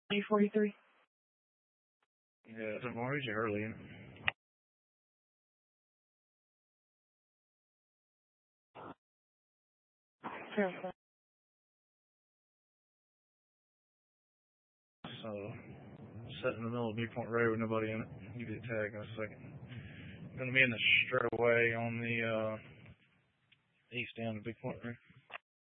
E43. Yeah, St. Mary's early. Sure. So, set in the middle of Newport Road with nobody in it. You get tagged in a second. Going to be in the straightaway on the east end of Big Point Road.